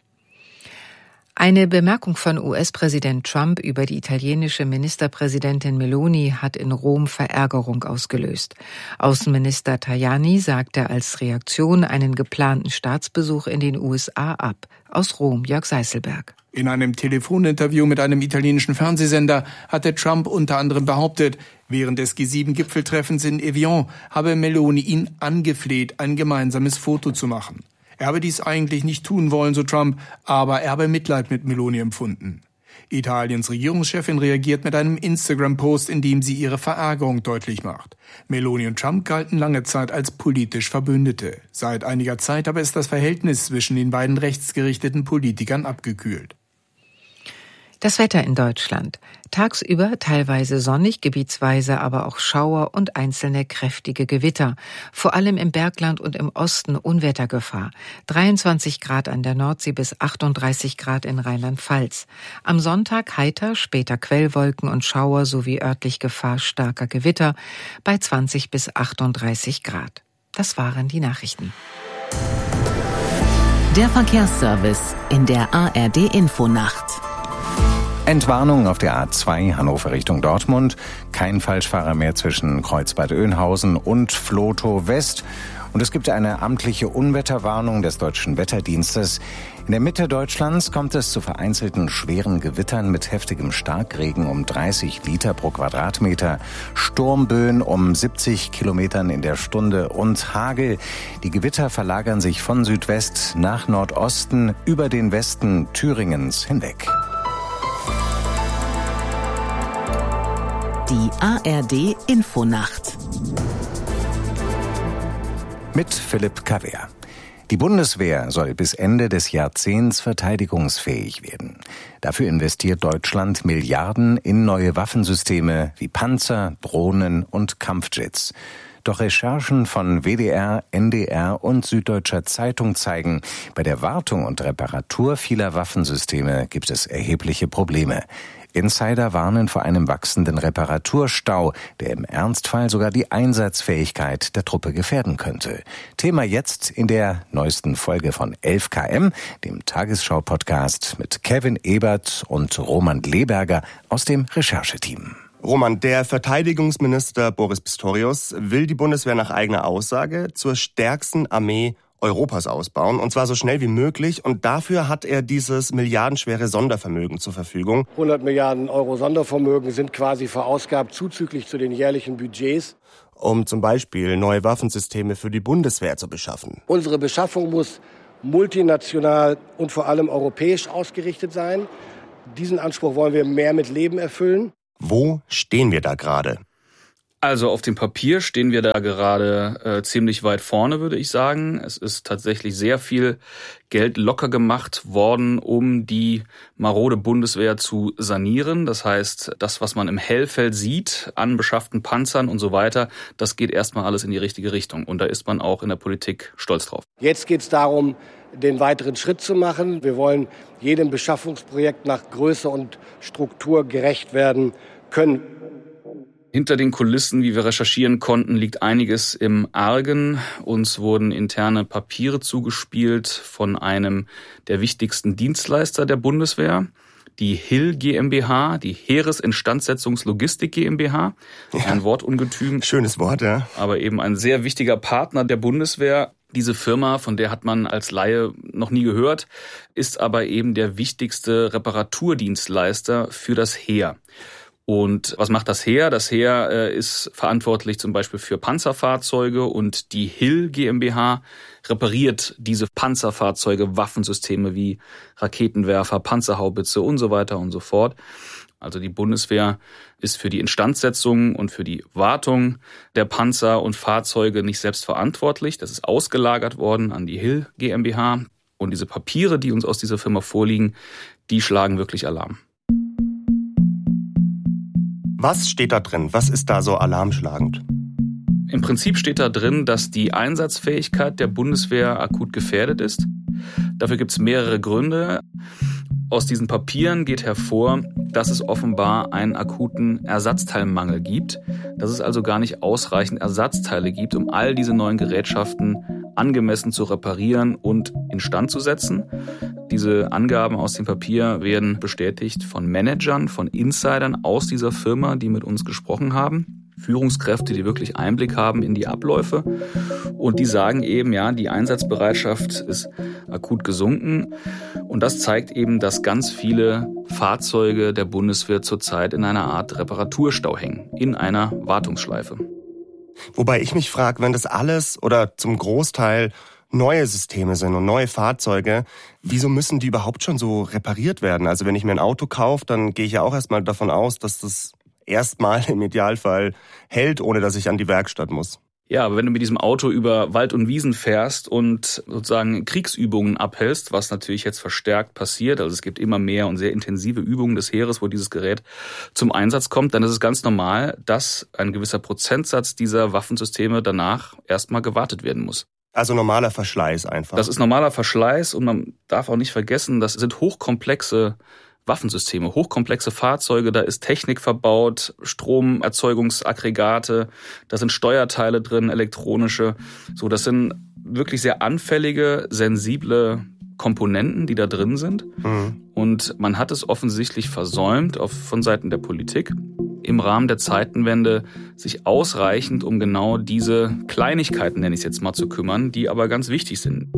Eine Bemerkung von US-Präsident Trump über die italienische Ministerpräsidentin Meloni hat in Rom Verärgerung ausgelöst. Außenminister Tajani sagte als Reaktion einen geplanten Staatsbesuch in den USA ab. Aus Rom, Jörg Seißelberg. In einem Telefoninterview mit einem italienischen Fernsehsender hatte Trump unter anderem behauptet, während des G7-Gipfeltreffens in Evian habe Meloni ihn angefleht, ein gemeinsames Foto zu machen. Er habe dies eigentlich nicht tun wollen, so Trump, aber er habe Mitleid mit Meloni empfunden. Italiens Regierungschefin reagiert mit einem Instagram-Post, in dem sie ihre Verärgerung deutlich macht. Meloni und Trump galten lange Zeit als politisch Verbündete. Seit einiger Zeit aber ist das Verhältnis zwischen den beiden rechtsgerichteten Politikern abgekühlt. Das Wetter in Deutschland. Tagsüber teilweise sonnig, gebietsweise aber auch Schauer und einzelne kräftige Gewitter. Vor allem im Bergland und im Osten Unwettergefahr. 23 Grad an der Nordsee bis 38 Grad in Rheinland-Pfalz. Am Sonntag heiter, später Quellwolken und Schauer sowie örtlich Gefahr starker Gewitter bei 20 bis 38 Grad. Das waren die Nachrichten. Der Verkehrsservice in der ARD Infonacht. Entwarnung auf der A2 Hannover Richtung Dortmund. Kein Falschfahrer mehr zwischen Kreuzbad-Oeynhausen und Vlotow West. Und es gibt eine amtliche Unwetterwarnung des Deutschen Wetterdienstes. In der Mitte Deutschlands kommt es zu vereinzelten schweren Gewittern mit heftigem Starkregen um 30 Liter pro Quadratmeter, Sturmböen um 70 Kilometern in der Stunde und Hagel. Die Gewitter verlagern sich von Südwest nach Nordosten über den Westen Thüringens hinweg. Die ARD Infonacht. Mit Philipp Kaver. Die Bundeswehr soll bis Ende des Jahrzehnts verteidigungsfähig werden. Dafür investiert Deutschland Milliarden in neue Waffensysteme wie Panzer, Drohnen und Kampfjets. Doch Recherchen von WDR, NDR und Süddeutscher Zeitung zeigen, bei der Wartung und Reparatur vieler Waffensysteme gibt es erhebliche Probleme. Insider warnen vor einem wachsenden Reparaturstau, der im Ernstfall sogar die Einsatzfähigkeit der Truppe gefährden könnte. Thema jetzt in der neuesten Folge von 11KM, dem Tagesschau-Podcast mit Kevin Ebert und Roman Leberger aus dem Rechercheteam. Roman, der Verteidigungsminister Boris Pistorius will die Bundeswehr nach eigener Aussage zur stärksten Armee Europas ausbauen, und zwar so schnell wie möglich. Und dafür hat er dieses milliardenschwere Sondervermögen zur Verfügung. 100 Milliarden Euro Sondervermögen sind quasi verausgabt zuzüglich zu den jährlichen Budgets. Um zum Beispiel neue Waffensysteme für die Bundeswehr zu beschaffen. Unsere Beschaffung muss multinational und vor allem europäisch ausgerichtet sein. Diesen Anspruch wollen wir mehr mit Leben erfüllen. Wo stehen wir da gerade? Also auf dem Papier stehen wir da gerade ziemlich weit vorne, würde ich sagen. Es ist tatsächlich sehr viel Geld locker gemacht worden, um die marode Bundeswehr zu sanieren. Das heißt, das, was man im Hellfeld sieht an beschafften Panzern und so weiter, das geht erstmal alles in die richtige Richtung. Und da ist man auch in der Politik stolz drauf. Jetzt geht es darum, den weiteren Schritt zu machen. Wir wollen jedem Beschaffungsprojekt nach Größe und Struktur gerecht werden können. Hinter den Kulissen, wie wir recherchieren konnten, liegt einiges im Argen. Uns wurden interne Papiere zugespielt von einem der wichtigsten Dienstleister der Bundeswehr, die HIL GmbH, die Heeresinstandsetzungslogistik GmbH. Ein Wortungetüm. Schönes Wort, ja. Aber eben ein sehr wichtiger Partner der Bundeswehr. Diese Firma, von der hat man als Laie noch nie gehört, ist aber eben der wichtigste Reparaturdienstleister für das Heer. Und was macht das Heer? Das Heer ist verantwortlich zum Beispiel für Panzerfahrzeuge, und die HIL GmbH repariert diese Panzerfahrzeuge, Waffensysteme wie Raketenwerfer, Panzerhaubitze und so weiter und so fort. Also die Bundeswehr ist für die Instandsetzung und für die Wartung der Panzer und Fahrzeuge nicht selbst verantwortlich. Das ist ausgelagert worden an die HIL GmbH. Und diese Papiere, die uns aus dieser Firma vorliegen, die schlagen wirklich Alarm. Was steht da drin? Was ist da so alarmschlagend? Im Prinzip steht da drin, dass die Einsatzfähigkeit der Bundeswehr akut gefährdet ist. Dafür gibt es mehrere Gründe. Aus diesen Papieren geht hervor, dass es offenbar einen akuten Ersatzteilmangel gibt, dass es also gar nicht ausreichend Ersatzteile gibt, um all diese neuen Gerätschaften angemessen zu reparieren und instand zu setzen. Diese Angaben aus dem Papier werden bestätigt von Managern, von Insidern aus dieser Firma, die mit uns gesprochen haben. Führungskräfte, die wirklich Einblick haben in die Abläufe. Und die sagen eben, ja, die Einsatzbereitschaft ist akut gesunken. Und das zeigt eben, dass ganz viele Fahrzeuge der Bundeswehr zurzeit in einer Art Reparaturstau hängen, in einer Wartungsschleife. Wobei ich mich frage, wenn das alles oder zum Großteil neue Systeme sind und neue Fahrzeuge, wieso müssen die überhaupt schon so repariert werden? Also wenn ich mir ein Auto kaufe, dann gehe ich ja auch erstmal davon aus, dass das erstmal im Idealfall hält, ohne dass ich an die Werkstatt muss. Ja, aber wenn du mit diesem Auto über Wald und Wiesen fährst und sozusagen Kriegsübungen abhältst, was natürlich jetzt verstärkt passiert, also es gibt immer mehr und sehr intensive Übungen des Heeres, wo dieses Gerät zum Einsatz kommt, dann ist es ganz normal, dass ein gewisser Prozentsatz dieser Waffensysteme danach erstmal gewartet werden muss. Also normaler Verschleiß einfach. Das ist normaler Verschleiß, und man darf auch nicht vergessen, das sind hochkomplexe Waffensysteme, hochkomplexe Fahrzeuge, da ist Technik verbaut, Stromerzeugungsaggregate, da sind Steuerteile drin, elektronische. So, das sind wirklich sehr anfällige, sensible Komponenten, die da drin sind. Und man hat es offensichtlich versäumt, von Seiten der Politik, im Rahmen der Zeitenwende sich ausreichend um genau diese Kleinigkeiten, nenne ich es jetzt mal, zu kümmern, die aber ganz wichtig sind.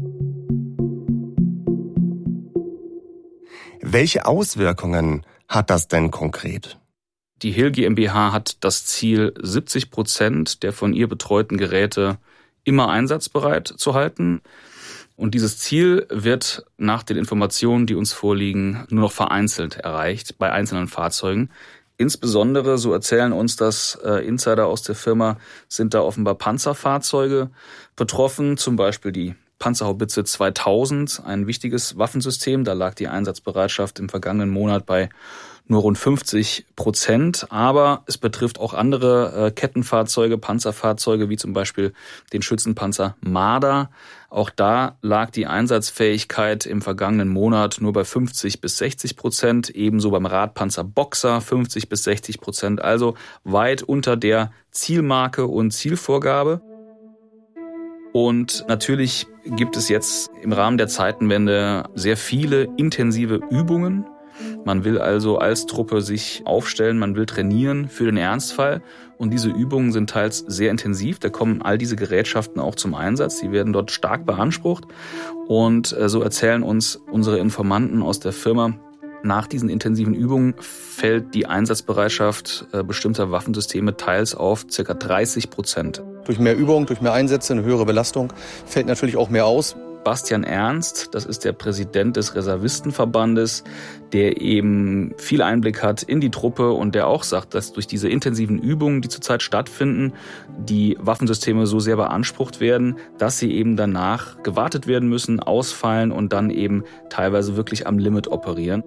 Welche Auswirkungen hat das denn konkret? Die HIL GmbH hat das Ziel, 70% der von ihr betreuten Geräte immer einsatzbereit zu halten. Und dieses Ziel wird nach den Informationen, die uns vorliegen, nur noch vereinzelt erreicht bei einzelnen Fahrzeugen. Insbesondere, so erzählen uns das Insider aus der Firma, sind da offenbar Panzerfahrzeuge betroffen, zum Beispiel die Panzerhaubitze 2000, ein wichtiges Waffensystem. Da lag die Einsatzbereitschaft im vergangenen Monat bei nur rund 50%. Aber es betrifft auch andere Kettenfahrzeuge, Panzerfahrzeuge, wie zum Beispiel den Schützenpanzer Marder. Auch da lag die Einsatzfähigkeit im vergangenen Monat nur bei 50-60%. Ebenso beim Radpanzer Boxer 50-60%. Also weit unter der Zielmarke und Zielvorgabe. Und natürlich gibt es jetzt im Rahmen der Zeitenwende sehr viele intensive Übungen. Man will also als Truppe sich aufstellen, man will trainieren für den Ernstfall. Und diese Übungen sind teils sehr intensiv. Da kommen all diese Gerätschaften auch zum Einsatz. Die werden dort stark beansprucht. Und so erzählen uns unsere Informanten aus der Firma, nach diesen intensiven Übungen fällt die Einsatzbereitschaft bestimmter Waffensysteme teils auf ca. 30%. Durch mehr Übung, durch mehr Einsätze, eine höhere Belastung fällt natürlich auch mehr aus. Bastian Ernst, das ist der Präsident des Reservistenverbandes, der eben viel Einblick hat in die Truppe und der auch sagt, dass durch diese intensiven Übungen, die zurzeit stattfinden, die Waffensysteme so sehr beansprucht werden, dass sie eben danach gewartet werden müssen, ausfallen und dann eben teilweise wirklich am Limit operieren.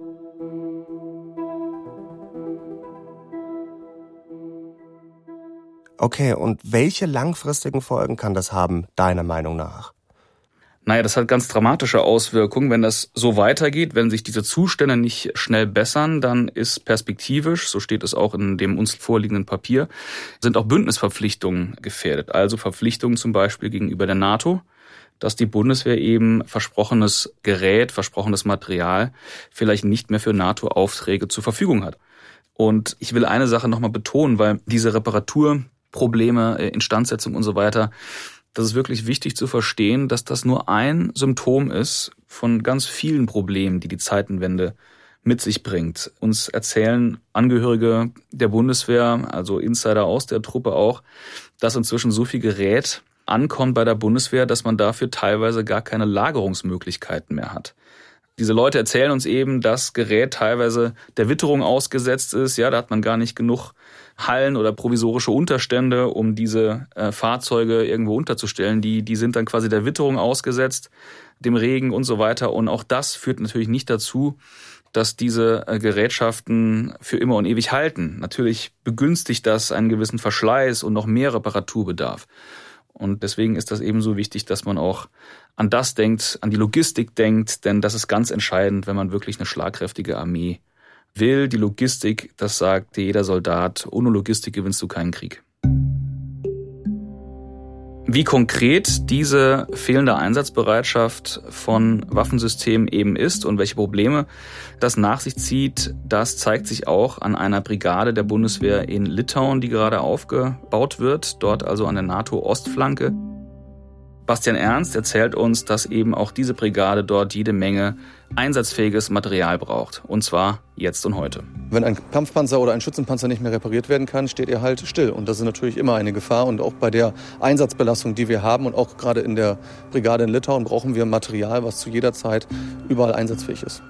Okay, und welche langfristigen Folgen kann das haben, deiner Meinung nach? Naja, das hat ganz dramatische Auswirkungen. Wenn das so weitergeht, wenn sich diese Zustände nicht schnell bessern, dann ist perspektivisch, so steht es auch in dem uns vorliegenden Papier, sind auch Bündnisverpflichtungen gefährdet. Also Verpflichtungen zum Beispiel gegenüber der NATO, dass die Bundeswehr eben versprochenes Gerät, versprochenes Material vielleicht nicht mehr für NATO-Aufträge zur Verfügung hat. Und ich will eine Sache nochmal betonen, weil diese Reparaturprobleme, Instandsetzung und so weiter, das ist wirklich wichtig zu verstehen, dass das nur ein Symptom ist von ganz vielen Problemen, die die Zeitenwende mit sich bringt. Uns erzählen Angehörige der Bundeswehr, also Insider aus der Truppe auch, dass inzwischen so viel Gerät ankommt bei der Bundeswehr, dass man dafür teilweise gar keine Lagerungsmöglichkeiten mehr hat. Diese Leute erzählen uns eben, dass Gerät teilweise der Witterung ausgesetzt ist. Ja, da hat man gar nicht genug Hallen oder provisorische Unterstände, um diese Fahrzeuge irgendwo unterzustellen. Die sind dann quasi der Witterung ausgesetzt, dem Regen und so weiter. Und auch das führt natürlich nicht dazu, dass diese Gerätschaften für immer und ewig halten. Natürlich begünstigt das einen gewissen Verschleiß und noch mehr Reparaturbedarf. Und deswegen ist das eben so wichtig, dass man auch an das denkt, an die Logistik denkt, denn das ist ganz entscheidend, wenn man wirklich eine schlagkräftige Armee will. Die Logistik, das sagt jeder Soldat, ohne Logistik gewinnst du keinen Krieg. Wie konkret diese fehlende Einsatzbereitschaft von Waffensystemen eben ist und welche Probleme das nach sich zieht, das zeigt sich auch an einer Brigade der Bundeswehr in Litauen, die gerade aufgebaut wird, dort also an der NATO-Ostflanke. Bastian Ernst erzählt uns, dass eben auch diese Brigade dort jede Menge einsatzfähiges Material braucht. Und zwar jetzt und heute. Wenn ein Kampfpanzer oder ein Schützenpanzer nicht mehr repariert werden kann, steht er halt still. Und das ist natürlich immer eine Gefahr. Und auch bei der Einsatzbelastung, die wir haben und auch gerade in der Brigade in Litauen, brauchen wir Material, was zu jeder Zeit überall einsatzfähig ist.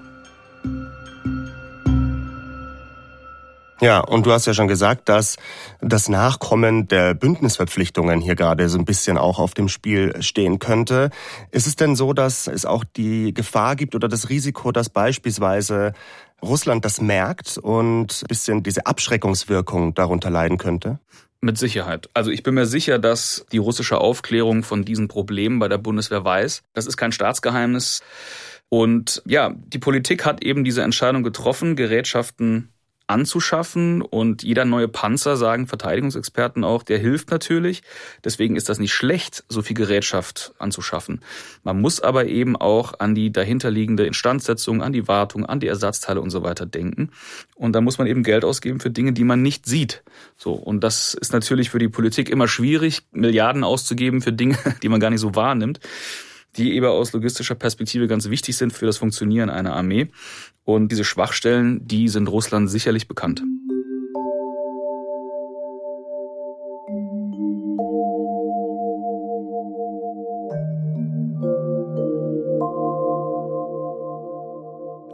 Ja, und du hast ja schon gesagt, dass das Nachkommen der Bündnisverpflichtungen hier gerade so ein bisschen auch auf dem Spiel stehen könnte. Ist es denn so, dass es auch die Gefahr gibt oder das Risiko, dass beispielsweise Russland das merkt und ein bisschen diese Abschreckungswirkung darunter leiden könnte? Mit Sicherheit. Also ich bin mir sicher, dass die russische Aufklärung von diesen Problemen bei der Bundeswehr weiß. Das ist kein Staatsgeheimnis. Und ja, die Politik hat eben diese Entscheidung getroffen, Gerätschaften anzuschaffen, und jeder neue Panzer, sagen Verteidigungsexperten auch, der hilft natürlich. Deswegen ist das nicht schlecht, so viel Gerätschaft anzuschaffen. Man muss aber eben auch an die dahinterliegende Instandsetzung, an die Wartung, an die Ersatzteile und so weiter denken. Und da muss man eben Geld ausgeben für Dinge, die man nicht sieht. So, und das ist natürlich für die Politik immer schwierig, Milliarden auszugeben für Dinge, die man gar nicht so wahrnimmt, die eben aus logistischer Perspektive ganz wichtig sind für das Funktionieren einer Armee. Und diese Schwachstellen, die sind Russland sicherlich bekannt.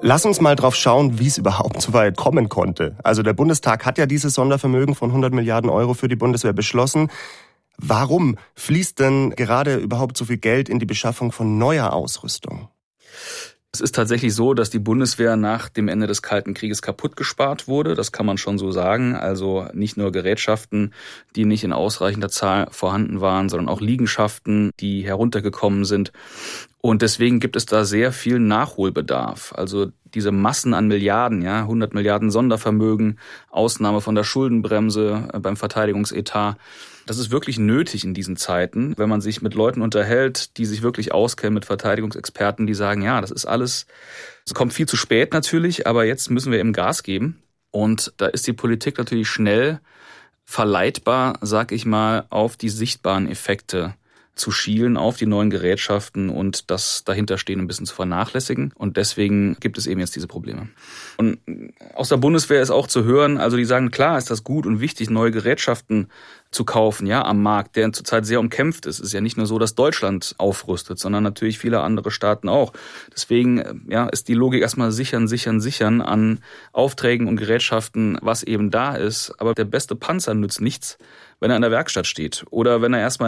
Lass uns mal drauf schauen, wie es überhaupt so weit kommen konnte. Also der Bundestag hat ja dieses Sondervermögen von 100 Milliarden Euro für die Bundeswehr beschlossen. Warum fließt denn gerade überhaupt so viel Geld in die Beschaffung von neuer Ausrüstung? Es ist tatsächlich so, dass die Bundeswehr nach dem Ende des Kalten Krieges kaputt gespart wurde. Das kann man schon so sagen. Also nicht nur Gerätschaften, die nicht in ausreichender Zahl vorhanden waren, sondern auch Liegenschaften, die heruntergekommen sind. Und deswegen gibt es da sehr viel Nachholbedarf. Also diese Massen an Milliarden, 100 Milliarden Sondervermögen, Ausnahme von der Schuldenbremse beim Verteidigungsetat. Das ist wirklich nötig in diesen Zeiten, wenn man sich mit Leuten unterhält, die sich wirklich auskennen, mit Verteidigungsexperten, die sagen, ja, das ist alles, es kommt viel zu spät natürlich, aber jetzt müssen wir eben Gas geben. Und da ist die Politik natürlich schnell verleitbar, sag ich mal, auf die sichtbaren Effekte zu schielen, auf die neuen Gerätschaften und das dahinterstehen ein bisschen zu vernachlässigen. Und deswegen gibt es eben jetzt diese Probleme. Und aus der Bundeswehr ist auch zu hören, also die sagen, klar ist das gut und wichtig, neue Gerätschaften zu kaufen, am Markt, der zurzeit sehr umkämpft ist. Es ist ja nicht nur so, dass Deutschland aufrüstet, sondern natürlich viele andere Staaten auch. Deswegen, ist die Logik erstmal sichern an Aufträgen und Gerätschaften, was eben da ist. Aber der beste Panzer nützt nichts, wenn er in der Werkstatt steht oder wenn er erstmal